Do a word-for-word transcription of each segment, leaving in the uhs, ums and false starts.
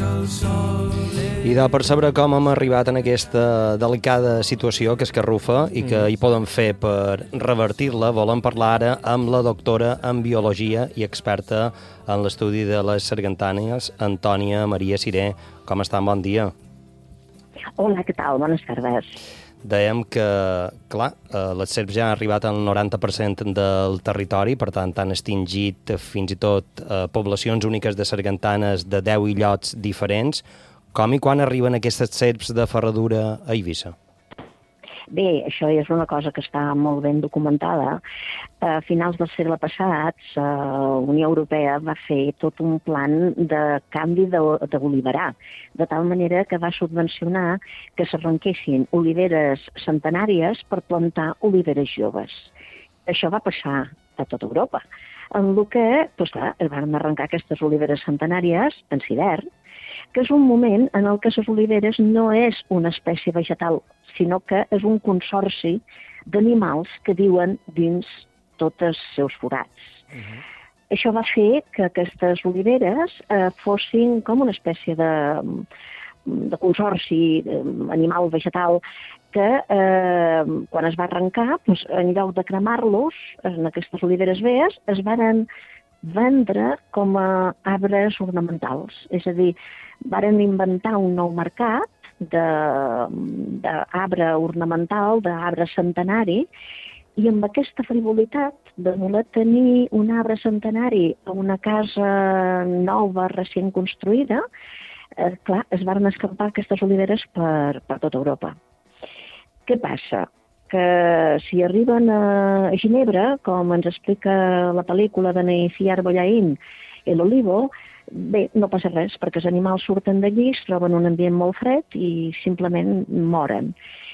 I de per saber com hem arribat en aquesta delicada situació que escarrufa i que hi poden fer per revertir-la, volem parlar ara amb la doctora en biologia i experta en l'estudi de les sargantanes, Antònia Maria Siré. Com està? Bon dia. Hola, què tal? Bones tardes. Dèiem que, clar, les serps ja han arribat al noranta per cent del territori, per tant, han extingit fins i tot eh, poblacions úniques de sargantanes de deu illots diferents. Com i quan arriben aquestes serps de ferradura a Eivissa? Bé, això és una cosa que està molt ben documentada. A finals del segle passat, la Unió Europea va fer tot un plan de canvi d'oliverar, de tal manera que va subvencionar que s'arrenquessin oliveres centenàries per plantar oliveres joves. Això va passar a tota Europa, en el que, doncs clar, es van arrencar aquestes oliveres centenàries en hivern, que és un moment en el que les oliveres no és una espècie vegetal, sinó que és un consorci d'animals que viuen dins tots els seus forats. Uh-huh. Això va fer que aquestes oliveres eh, fossin com una espècie de, de consorci animal vegetal que eh, quan es va arrencar, doncs, en lloc de cremar-los, en aquestes oliveres vees, es van vendre com a arbres ornamentals. És a dir, varen inventar un nou mercat d'arbre ornamental, d'arbre centenari, i amb aquesta frivolitat de voler tenir un arbre centenari a una casa nova, recient construïda, eh, clar, es van escampar aquestes oliveres per, per tota Europa. Què passa? Que si arriben a Ginebra, com ens explica la pel·lícula de Neyfiar Bollaín, El Olivo, bé, no passa res, perquè els animals surten d'allí, es troben un ambient molt fred i simplement moren.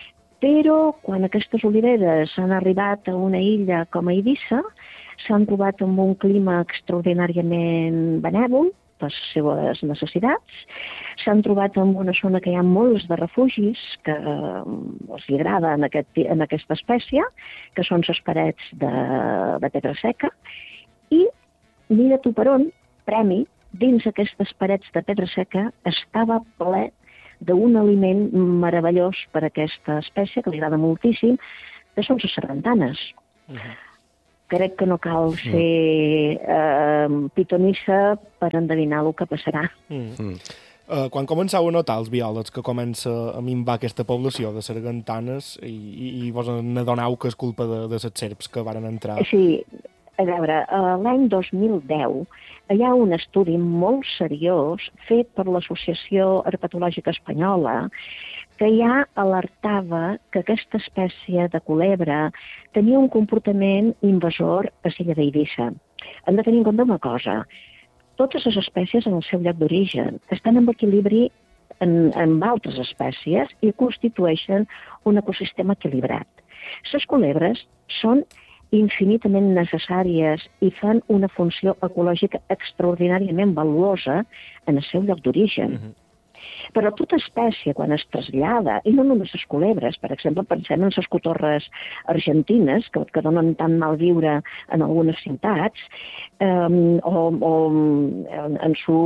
Però quan aquestes oliveres han arribat a una illa com a Eivissa, s'han trobat amb un clima extraordinàriament benèvol, per les seves necessitats. S'han trobat en una zona que hi ha molts de refugis que els agrada en, aquest, en aquesta espècie, que són les parets de, de pedra seca, i mira tu per on, premi, dins aquestes parets de pedra seca estava ple d'un aliment meravellós per a aquesta espècie, que li agrada moltíssim, que són les sargantanes. Uh-huh. Crec que no cal ser eh, pitonissa per endevinar el que passarà. Mm. Mm. Uh, quan començau a notar els biòlegs que comença a minvar aquesta població de sargantanes i, i, i vos n'adonau que és culpa de, de les serps que varen entrar? Sí, a veure, l'any dos mil deu hi ha un estudi molt seriós fet per l'Associació Herpetològica Espanyola que ja alertava que aquesta espècie de culebra tenia un comportament invasor a l'illa d'Eivissa. Hem de tenir en compte una cosa. Totes les espècies en el seu lloc d'origen estan en equilibri en, amb altres espècies i constitueixen un ecosistema equilibrat. Les culebres són infinitament necessàries i fan una funció ecològica extraordinàriament valuosa en el seu lloc d'origen. Uh-huh. Però tota espècie, quan es trasllada, i no només les culebres, per exemple, pensem en les cotorres argentines, que, que donen tan mal viure en algunes ciutats, eh, o, o en, en su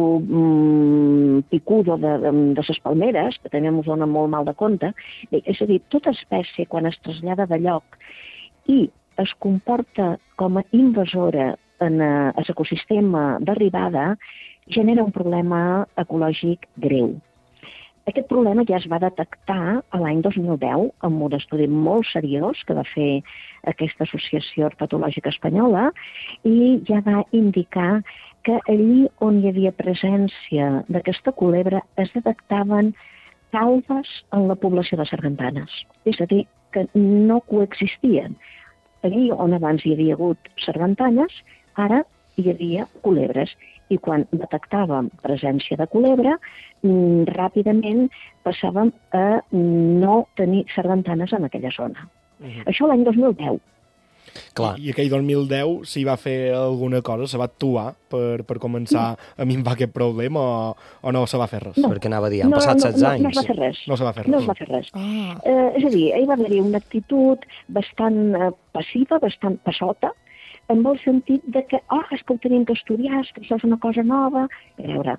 mm, picudo de, de, de les palmeres, que també ens donen molt mal de compte. És a dir, tota espècie, quan es trasllada de lloc i es comporta com a invasora en l'ecosistema d'arribada, genera un problema ecològic greu. Aquest problema ja es va detectar l'any dos mil deu amb un estudi molt seriós que va fer aquesta Associació Herpetològica Espanyola i ja va indicar que allí on hi havia presència d'aquesta culebra es detectaven calves en la població de sargantanes. És a dir, que no coexistien. Allí on abans hi havia hagut sargantanes, ara hi havia culebres. I quan detectàvem presència de culebra, mm, ràpidament passàvem a no tenir sargantanes en aquella zona. Uh-huh. Això l'any dos mil deu. Clar. I, I aquell dos mil deu s'hi va fer alguna cosa? Se va actuar per, per començar no. a minvar aquest problema o, o no se va fer res? No. Perquè anava a dir, han no, passat no, setze no, anys. No es va fer res. No se va fer res. No es va fer res. Ah. Eh, és a dir, hi va haver una actitud bastant eh, passiva, bastant passota, en el sentit de que, oh, és que ho tenim que estudiar, és que això és una cosa nova. A veure,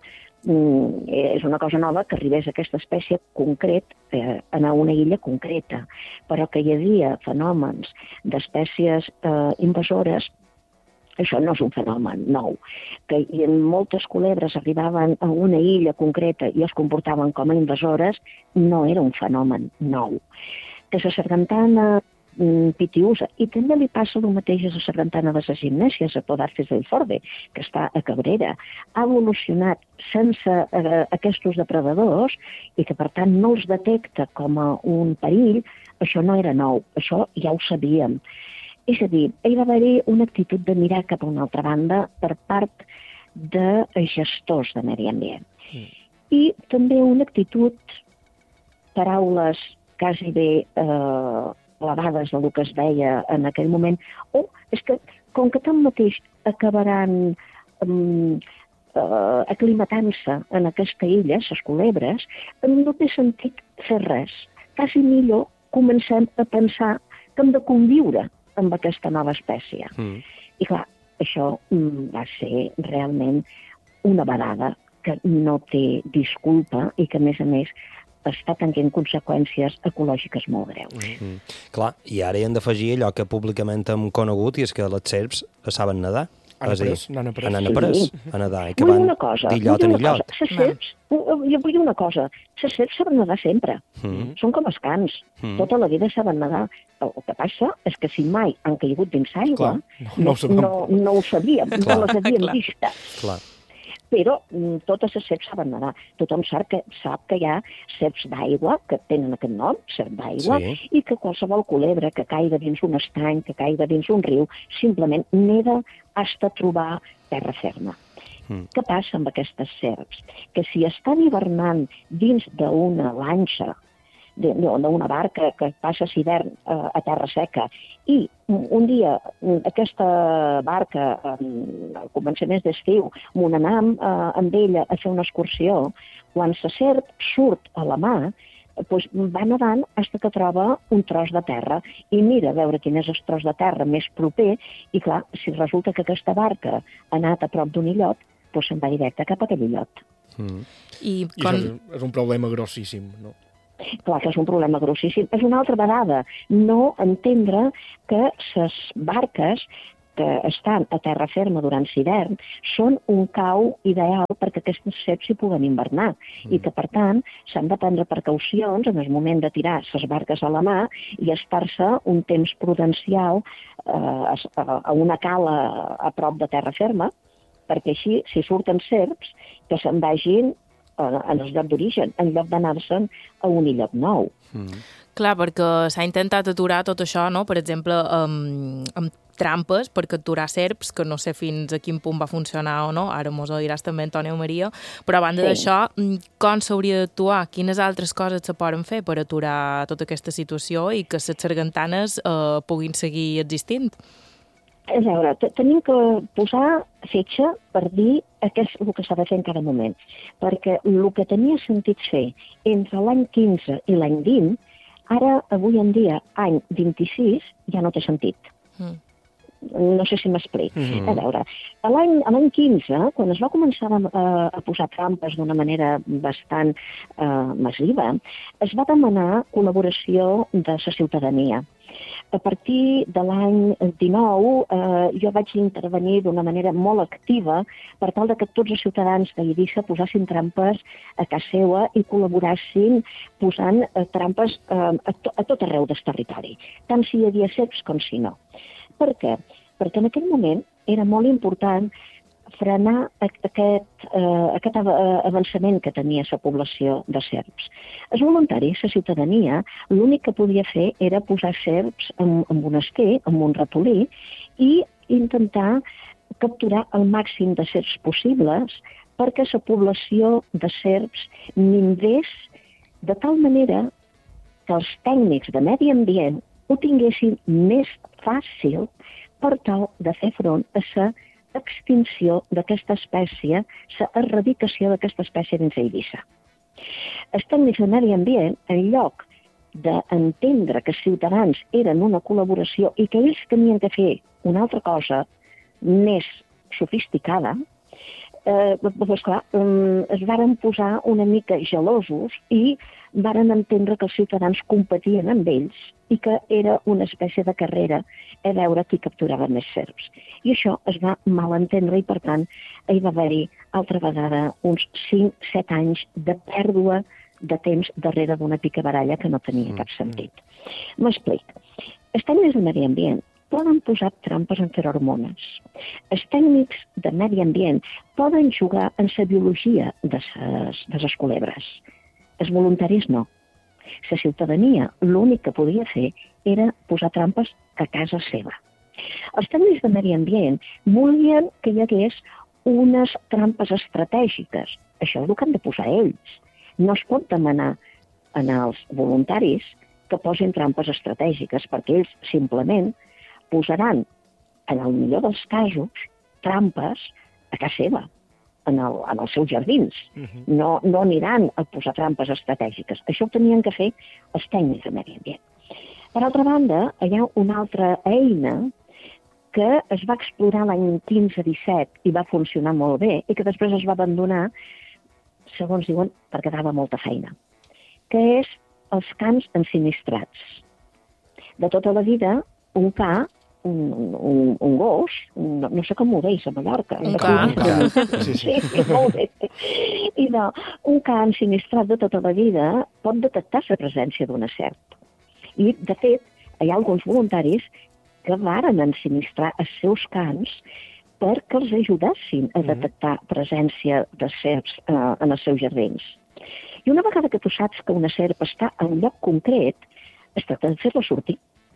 és una cosa nova que arribés aquesta espècie concret eh, a una illa concreta, però que hi havia fenòmens d'espècies eh, invasores. Això no és un fenomen nou, que en moltes culebres arribaven a una illa concreta i es comportaven com a invasores, no era un fenomen nou. Que la sargantana pitiusa, i també li passa el mateix a la sargantana de les gimnèsies, a Podarces del Forde, que està a Cabrera, ha evolucionat sense eh, aquests depredadors i que per tant no els detecta com a un perill. Això no era nou, això ja ho sabíem. És a dir, hi va haver-hi una actitud de mirar cap a una altra banda per part de gestors de medi ambient. Mm. I també una actitud, paraules quasi bé eh, elevades del que es veia en aquell moment, o és que com que tanmateix acabaran um, uh, aclimatant-se en aquesta illa, les culebres, no té sentit fer res. Quasi millor comencem a pensar que hem de conviure amb aquesta nova espècie. Mm. I clar, això mm, va ser realment una vedada que no té disculpa i que, a més a més, està tenint conseqüències ecològiques molt greus. Mm. Clar, i ara hi hem d'afegir allò que públicament hem conegut, i és que les serps saben nedar. Han après, n'han après. Han après sí. a nedar, i que vull van cosa, d'illot en illot. Les serps, jo vull dir una cosa, les serps saben nedar sempre. Mm. Són com els cans, mm. tota la vida saben nedar. El que passa és que si mai han caigut dins aigua, no, no, ho no, no ho sabíem, Clar. no les havíem Clar. vistes. Clar. Però totes les serps saben nedar. Tothom sap que, sap que hi ha serps d'aigua, que tenen aquest nom, serp d'aigua, sí. i que qualsevol culebra que caiga dins un estany, que caiga dins un riu, simplement neda fins a trobar terra ferma. Mm. Què passa amb aquestes serps? Que si estan hivernant dins d'una lanxa, d'una barca que passa l'hivern a terra seca, i un dia aquesta barca, al començament d'estiu, m'on anam amb ella a fer una excursió, quan la serp surt a la mà, doncs va nedant fins que troba un tros de terra i mira a veure quin és el tros de terra més proper, i clar, si resulta que aquesta barca ha anat a prop d'un illot, doncs se'n va directe cap a aquell illot. Mm. I, I quan... això és un problema grossíssim, no? Clar que és un problema grossíssim. És una altra vegada no entendre que les barques que estan a terra ferma durant l'hivern són un cau ideal perquè aquestes serps hi puguen hivernar mm. i que, per tant, s'han de prendre precaucions en el moment de tirar les barques a la mà i estar-se un temps prudencial eh, a una cala a prop de terra ferma, perquè així, si surten serps, que se'n vagin en el lloc d'origen, en lloc d'anar-se'n a un illot nou. Mm. Clar, perquè s'ha intentat aturar tot això, no? Per exemple, amb, amb trampes per capturar serps, que no sé fins a quin punt va funcionar o no, ara mos ho diràs també, Antònia Maria, però a banda sí. d'això, com s'hauria d'actuar? Quines altres coses se poden fer per aturar tota aquesta situació i que les sargantanes eh, puguin seguir existint? A veure, tenim que posar fetge per dir què és el que s'ha de fer en cada moment, perquè el que tenia sentit fer entre l'any quinze i l'any vint, ara, avui en dia, any vint-i-sis, ja no té sentit. Mm. No sé si m'explic. Mm-hmm. A veure, l'any quinze, quan es va començar a, a posar trampes d'una manera bastant eh, massiva, es va demanar col·laboració de la ciutadania. A partir de l'any dinou, eh, jo vaig intervenir d'una manera molt activa per tal de que tots els ciutadans d'Eivissa posassin trampes a casa seva i col·laborassin posant eh, trampes eh, a, to a tot arreu del territori, tant si hi havia serps com si no. Per què? Perquè en aquell moment era molt important frenar aquest, eh, aquest avançament que tenia la població de serps. Els voluntaris, la ciutadania, l'únic que podia fer era posar serps amb, amb un esquer, amb un ratolí, i intentar capturar el màxim de serps possibles perquè la població de serps minvés de tal manera que els tècnics de medi ambient ho tinguessin més fàcil per tal de fer front a la extinció d'aquesta espècie, la erradicació d'aquesta espècie dins d'Eivissa. Els tècnics de medi ambient, en lloc d'entendre que els ciutadans eren una col·laboració i que ells tenien que fer una altra cosa més sofisticada, eh, doncs clar, es varen posar una mica gelosos i varen entendre que els ciutadans competien amb ells i que era una espècie de carrera a veure qui capturava més serps. I això es va malentendre i, per tant, hi va haver-hi altra vegada uns cinc set anys de pèrdua de temps darrere d'una picabaralla que no tenia cap sentit. M'explic. Els tècnics de medi ambient poden posar trampes en ferormones. Els tècnics de medi ambient poden jugar en la biologia de ses, de les culebres. Els voluntaris no. La ciutadania l'únic que podia fer era posar trampes a casa seva. Els tècnics de medi ambient volien que hi hagués unes trampes estratègiques. Això és el que han de posar ells. No es pot demanar als voluntaris que posin trampes estratègiques, perquè ells simplement posaran, en el millor dels casos, trampes a casa seva, en, el, en els seus jardins. Uh-huh. No, no aniran a posar trampes estratègiques. Això ho tenien que fer els tècnics de medi ambient. Per altra banda, hi ha una altra eina que es va explorar l'any quinze disset i va funcionar molt bé i que després es va abandonar, segons diuen, perquè dava molta feina, que és els cans ensinistrats. De tota la vida, un ca, un, un, un gos, un, no sé com ho veus a Mallorca. Un ca. Un ca. Sí, sí. Sí, molt bé. I no, un ca ensinistrat de tota la vida pot detectar la presència d'una serp. I, de fet, hi ha alguns voluntaris que varen ensinistrar els seus cans perquè els ajudessin a detectar presència de serps eh, en els seus jardins. I una vegada que tu saps que una serp està en un lloc concret, es tracta de fer-la sortir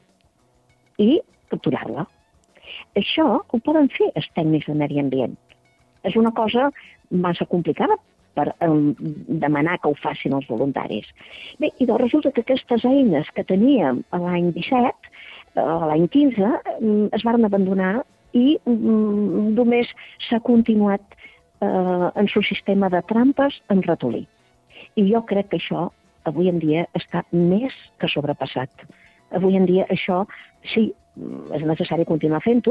i capturar-la. Això ho poden fer els tècnics de medi ambient. És una cosa massa complicada per um, demanar que ho facin els voluntaris. Bé, i doncs resulta que aquestes eines que teníem l'any disset, l'any quinze, es van abandonar i um, només s'ha continuat uh, en el sistema de trampes en ratolí. I jo crec que això avui en dia està més que sobrepassat. Avui en dia això, sí, és necessari continuar fent-ho,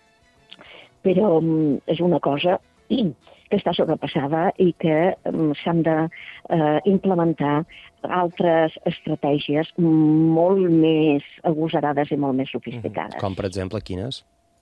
però um, és una cosa que està sobrepassada i que um, s'han de uh, implementar altres estratègies molt més agosarades i molt més sofisticades. Com, per exemple, quines?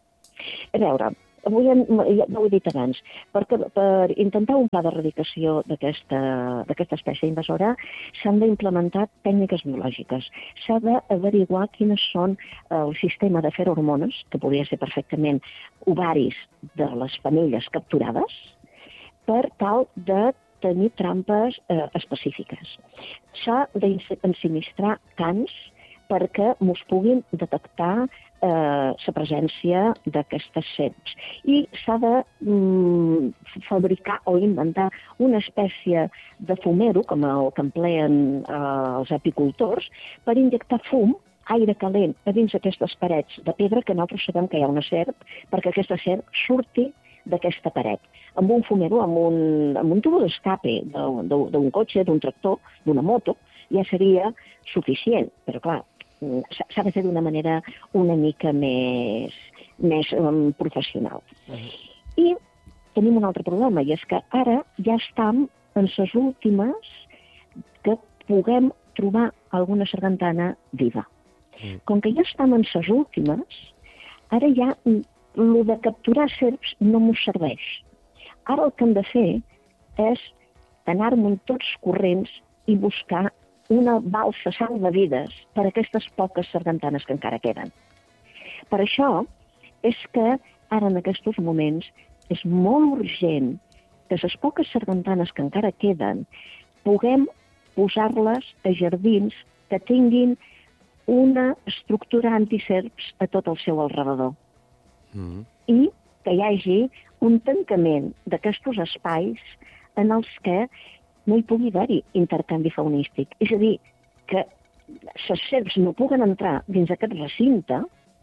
A veure, avui, en, ja ho he dit abans, perquè per intentar un pla d'erradicació d'aquesta espècie invasora s'han d'implementar tècniques biològiques. S'ha d'averiguar quines són el sistema de ferormones, que podria ser perfectament ovaris de les femelles capturades, per tal de tenir trampes eh, específiques. S'ha d'ensinistrar cans perquè mos puguin detectar eh, la presència d'aquestes serps. I s'ha de mm, fabricar o inventar una espècie de fumero, com el que empleen eh, els apicultors, per injectar fum, aire calent, a dins aquestes parets de pedra, que nosaltres sabem que hi ha una serp, perquè aquesta serp surti d'aquesta paret, amb un fumero, amb un, amb un tubo d'escape d'un cotxe, d'un tractor, d'una moto, ja seria suficient. Però, clar, s'ha de fer d'una manera una mica més, més um, professional. Uh-huh. I tenim un altre problema, i és que ara ja estem en les últimes que puguem trobar alguna sargantana viva. Uh-huh. Com que ja estem en les últimes, ara ja el de capturar serps no m'ho serveix. Ara el que hem de fer és anar-me'n tots corrents i buscar una balsa salvavides per a aquestes poques sargantanes que encara queden. Per això és que ara en aquests moments és molt urgent que les poques sargantanes que encara queden puguem posar-les a jardins que tinguin una estructura antiserps a tot el seu alrededor. Mm. I que hi hagi un tancament d'aquests espais en els que no hi pugui haver-hi intercanvi faunístic. És a dir, que les serps no puguen entrar dins aquest recinte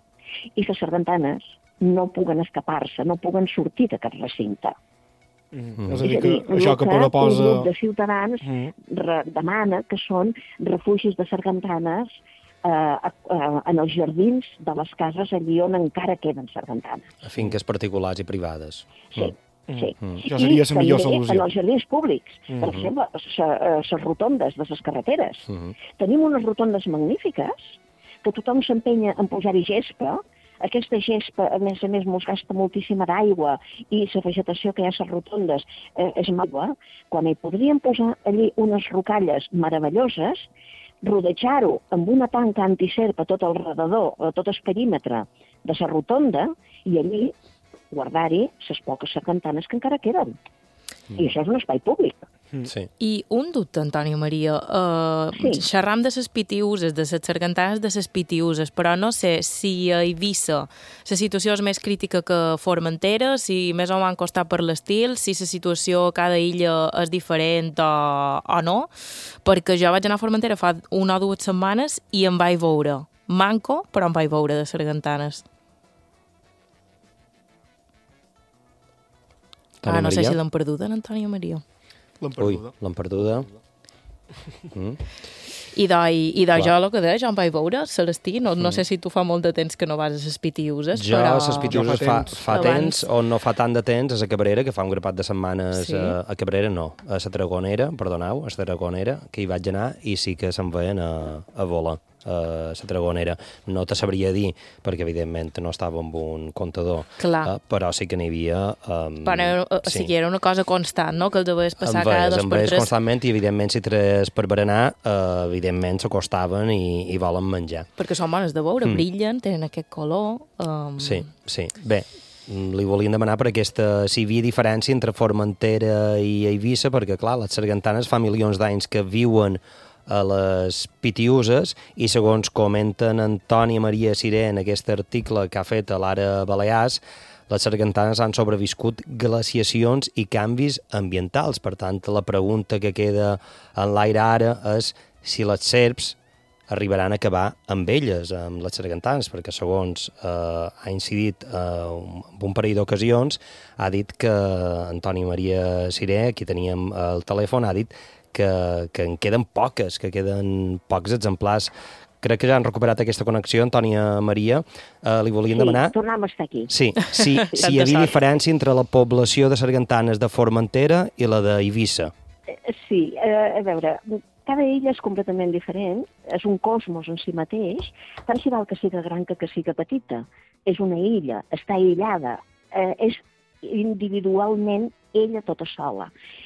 i les sargantanes no puguen escapar-se, no puguen sortir d'aquest recinte. Mm. És a dir, que això que proposa... Un grup de ciutadans mm. re- demana que són refugis de sargantanes eh, eh, en els jardins de les cases allí on encara queden sargantanes. A finques particulars i privades. Sí. Mm. Sí. Mm. Això seria la millor solució. I també en els jardins públics, Mm-hmm. per exemple, les rotondes de les carreteres. Mm-hmm. Tenim unes rotondes magnífiques, que tothom s'empenya en posar-hi gespa. Aquesta gespa, a més a més, mos gasta moltíssima d'aigua i la vegetació que hi ha a les rotondes eh, és aigua. Quan hi podríem posar allí unes rocalles meravelloses, rodejar-ho amb una tanca antiserp a tot el redador, a tot el perímetre de la rotonda, i allí guardar-hi les poques sargantanes que encara queden. Mm. I això és un espai públic. Sí. I un dubte, Antònia Maria. Uh, Sí. Xerram de les pitiuses, de les sargantanes de les pitiuses, però no sé si a Eivissa la situació és més crítica que a Formentera, si més o menys costat per l'estil, si la situació a cada illa és diferent o, o no, perquè jo vaig anar a Formentera fa una o dues setmanes i em vaig veure manco, però em vaig veure de sargantanes. Antònia Ah, no sé Maria? si l'han perduda, en Antònia Maria. L'hem Ui, perduda. l'hem perduda. Mm. I de, i, i de Clar. jo el que deia, jo em vaig veure, Celestí, no, no sé si tu fa molt de temps que no vas a les pitiuses, Jo, però... a les pitiuses Jo fa, fa temps. fa Abans. temps, o no fa tant de temps, a la Cabrera, que fa un grapat de setmanes, Sí. a, a Cabrera no, a la Tragonera, perdoneu, a la Tragonera, que hi vaig anar i sí que se'n veien a, a volar, a la Tragonera. No te sabria dir, perquè evidentment no estava amb un comptador, Clar. eh, però sí que n'hi havia... Um, Però, o sí. sigui, era una cosa constant, no?, que els deies passar Em cada veies, dos em per veies tres. constantment i, evidentment, si tres per berenar, eh, evidentment s'acostaven i, i volen menjar. Perquè són bones de veure, Mm. brillen, tenen aquest color... Um... Sí, sí. Bé, mm, li volien demanar per aquesta, si hi havia diferència entre Formentera i Eivissa, perquè, clar, les sargantanes fa milions d'anys que viuen a les Pitiuses i, segons comenten Antònia Maria Siré en aquest article que ha fet a l'Ara Balears, les sargantanes han sobreviscut glaciacions i canvis ambientals. Per tant, la pregunta que queda en l'aire ara és si les serps arribaran a acabar amb elles, amb les sargantanes, perquè segons eh, ha incidit eh, en un parell d'ocasions, ha dit que Antònia Maria Siré, aquí teníem el telèfon, ha dit que, que en queden poques, que queden pocs exemplars. Crec que ja han recuperat aquesta connexió, Antònia Maria. Eh, li volien Sí, demanar... tornem a estar aquí. Sí, sí, si hi Tanta havia sort. diferència entre la població de sargantanes de Formentera i la d'Eivissa. Eh, Sí, eh, a veure, cada illa és completament diferent, és un cosmos en si mateix, tant si val que siga gran que que siga petita. És una illa, està aïllada, eh, és individualment ella tota sola.